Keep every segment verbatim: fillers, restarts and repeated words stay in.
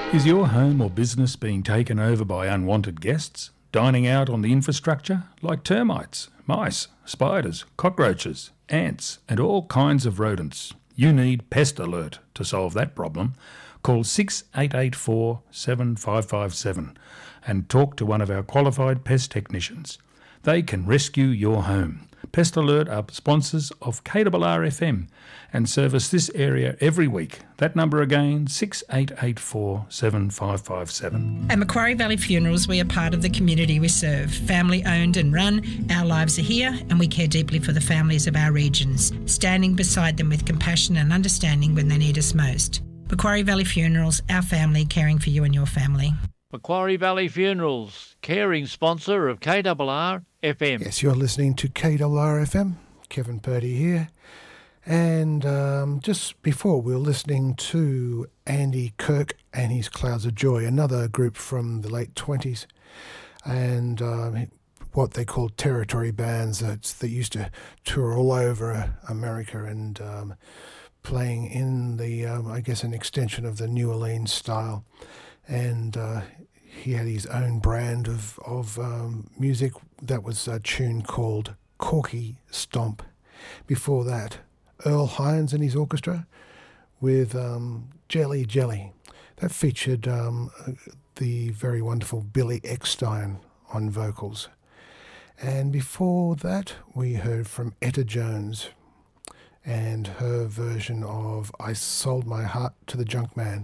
Is your home or business being taken over by unwanted guests, dining out on the infrastructure like termites, mice, spiders, cockroaches, ants and all kinds of rodents? You need Pest Alert to solve that problem. Call six eight eight four, seven five five seven and talk to one of our qualified pest technicians. They can rescue your home. Pest Alert are sponsors of K R R F M and service this area every week. That number again, six eight eight four, seven five five seven. At Macquarie Valley Funerals, we are part of the community we serve. Family owned and run, our lives are here and we care deeply for the families of our regions, standing beside them with compassion and understanding when they need us most. Macquarie Valley Funerals, our family caring for you and your family. Macquarie Valley Funerals, caring sponsor of K R R F M. Yes, you're listening to K R R F M. Kevin Purdy here. And um, just before, we were listening to Andy Kirk and his Clouds of Joy, another group from the late twenties, and um, what they called territory bands that, that used to tour all over America and um, playing in the, um, I guess, an extension of the New Orleans style. And uh, he had his own brand of, of um, music. That was a tune called Corky Stomp. Before that, Earl Hines and his orchestra with um, Jelly Jelly. That featured um, the very wonderful Billy Eckstein on vocals. And before that, we heard from Etta Jones and her version of I Sold My Heart to the Junk Man.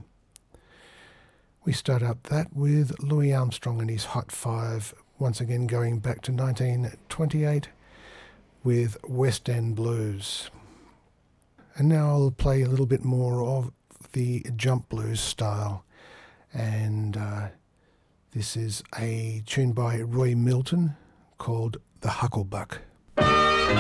We start up that with Louis Armstrong and his Hot Five, once again going back to nineteen twenty-eight with West End Blues. And now I'll play a little bit more of the jump blues style. And uh, this is a tune by Roy Milton called The Hucklebuck.